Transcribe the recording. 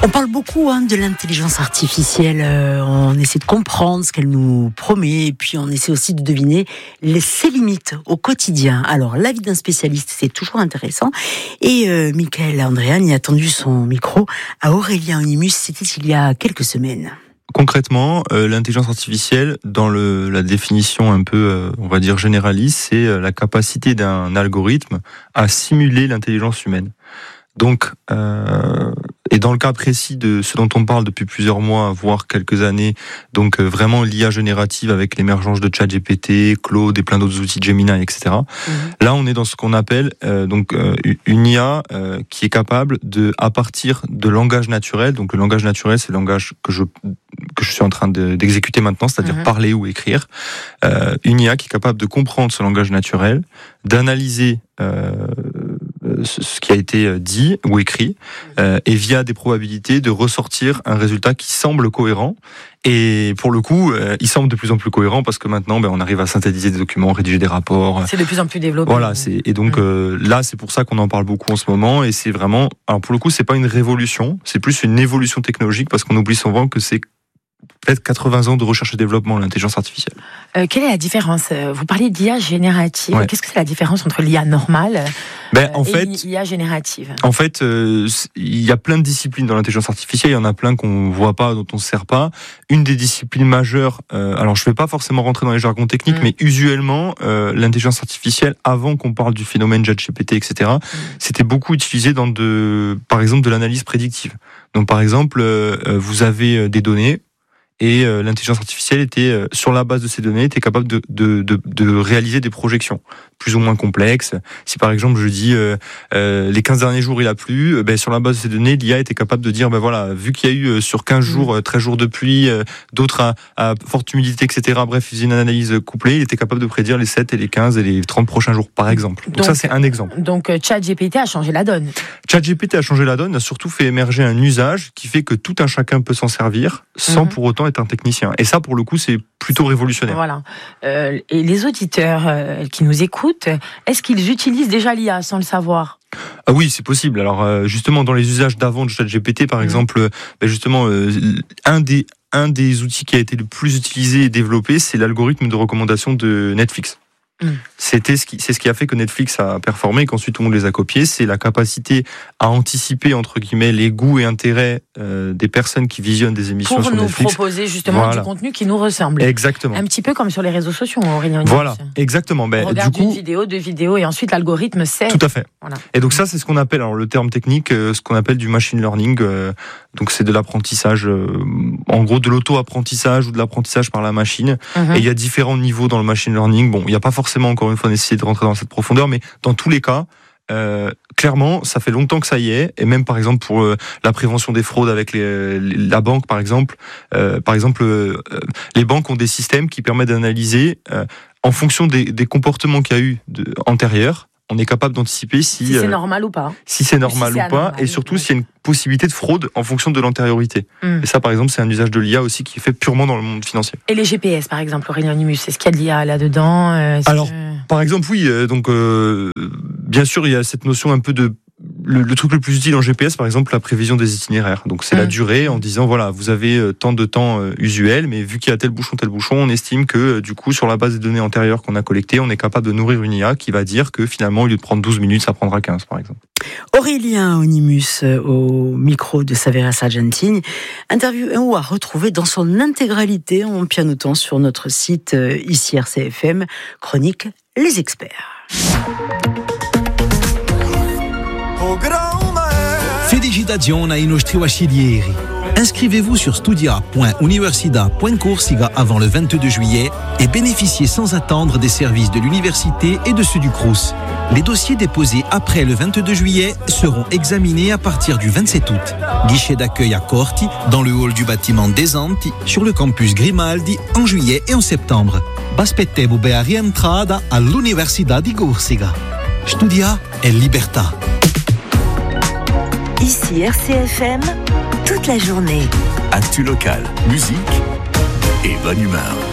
On parle beaucoup de l'intelligence artificielle, on essaie de comprendre ce qu'elle nous promet et puis on essaie aussi de deviner ses limites au quotidien. Alors l'avis d'un spécialiste, c'est toujours intéressant et Michael Andréan y a tendu son micro à Aurélien Onimus, c'était il y a quelques semaines. Concrètement, l'intelligence artificielle, dans la définition un peu, on va dire généraliste, c'est la capacité d'un algorithme à simuler l'intelligence humaine. Donc, et dans le cas précis de ce dont on parle depuis plusieurs mois, voire quelques années, donc vraiment l'IA générative avec l'émergence de ChatGPT, Claude et plein d'autres outils, Gemini, etc. Là, on est dans ce qu'on appelle une IA qui est capable à partir de langage naturel. Donc le langage naturel, c'est le langage que je suis en train d'exécuter maintenant, c'est-à-dire parler ou écrire. Une IA qui est capable de comprendre ce langage naturel, d'analyser ce qui a été dit ou écrit, et via des probabilités de ressortir un résultat qui semble cohérent. Et pour le coup, il semble de plus en plus cohérent parce que maintenant, on arrive à synthétiser des documents, rédiger des rapports. C'est de plus en plus développé. Voilà, et donc là, c'est pour ça qu'on en parle beaucoup en ce moment. Et c'est vraiment, alors pour le coup, c'est pas une révolution, c'est plus une évolution technologique parce qu'on oublie souvent que c'est peut-être 80 ans de recherche et développement, l'intelligence artificielle. Quelle est la différence ? Vous parlez d'IA générative. Ouais. Qu'est-ce que c'est la différence entre l'IA normale et l'IA générative ? En fait, il y a plein de disciplines dans l'intelligence artificielle. Il y en a plein qu'on voit pas, dont on se sert pas. Une des disciplines majeures, alors je vais pas forcément rentrer dans les jargons techniques, mais usuellement, l'intelligence artificielle, avant qu'on parle du phénomène ChatGPT, etc., c'était beaucoup utilisé dans par exemple, de l'analyse prédictive. Donc, par exemple, vous avez des données, et l'intelligence artificielle était, sur la base de ces données, était capable de réaliser des projections plus ou moins complexes. Si par exemple je dis les 15 derniers jours il a plu, sur la base de ces données, l'IA était capable de dire voilà, vu qu'il y a eu sur 15 jours 13 jours de pluie, d'autres à forte humidité, etc. Bref, il faisait une analyse couplée, il était capable de prédire les 7 et les 15 et les 30 prochains jours par exemple. Donc ça c'est un exemple. Donc ChatGPT a changé la donne. ChatGPT a changé la donne, a surtout fait émerger un usage qui fait que tout un chacun peut s'en servir sans pour autant être un technicien. Et ça, pour le coup, c'est plutôt révolutionnaire. Voilà. Et les auditeurs qui nous écoutent, est-ce qu'ils utilisent déjà l'IA sans le savoir ? Ah oui, c'est possible. Alors, justement, dans les usages d'avant de ChatGPT, par exemple, justement, un des outils qui a été le plus utilisé et développé, c'est l'algorithme de recommandation de Netflix. C'est ce qui a fait que Netflix a performé et qu'ensuite tout le monde les a copiés. C'est la capacité à anticiper, entre guillemets, les goûts et intérêts des personnes qui visionnent des émissions sur Netflix. Pour nous proposer justement du contenu qui nous ressemble. Exactement. Un petit peu comme sur les réseaux sociaux, Aurélien. Voilà, exactement. On regarde une vidéo, 2 vidéos et ensuite l'algorithme sait. Tout à fait. Voilà. Et donc ça, c'est ce qu'on appelle, alors le terme technique, ce qu'on appelle du machine learning. Donc c'est de l'apprentissage, en gros de l'auto-apprentissage ou de l'apprentissage par la machine. Et il y a différents niveaux dans le machine learning. Bon, il n'y a pas forcément, encore une fois, nécessité de rentrer dans cette profondeur, mais dans tous les cas, clairement, ça fait longtemps que ça y est, et même par exemple pour la prévention des fraudes avec la banque, par exemple, les banques ont des systèmes qui permettent d'analyser en fonction des comportements qu'il y a eu antérieurs. On est capable d'anticiper si c'est normal ou pas. Si c'est normal ou pas, et surtout s'il y a une possibilité de fraude en fonction de l'antériorité. Et ça, par exemple, c'est un usage de l'IA aussi qui est fait purement dans le monde financier. Et les GPS, par exemple, Aurélien Onimus, est-ce qu'il y a de l'IA là-dedans ? Alors, par exemple, oui. Donc, bien sûr, il y a cette notion un peu de... Le truc le plus utile en GPS, par exemple, la prévision des itinéraires. Donc, c'est la durée en disant, voilà, vous avez tant de temps usuel, mais vu qu'il y a tel bouchon, on estime que, du coup, sur la base des données antérieures qu'on a collectées, on est capable de nourrir une IA qui va dire que, finalement, au lieu de prendre 12 minutes, ça prendra 15, par exemple. Aurélien Onimus, au micro de Saveria Sargentini, interview à retrouver dans son intégralité en pianotant sur notre site ici RCFM, chronique Les Experts. Felicitazioni ai nostri bachelieri. Inscrivez-vous sur studia.universida.corsica avant le 22 juillet et bénéficiez sans attendre des services de l'université et de ceux du Crous. Les dossiers déposés après le 22 juillet seront examinés à partir du 27 août. Guichet d'accueil à Corti, dans le hall du bâtiment des Anti, sur le campus Grimaldi, en juillet et en septembre. Baspettevo a rientrada all'Università di Corsica. Studia e libertà. Ici RCFM, toute la journée. Actu local, musique et bonne humeur.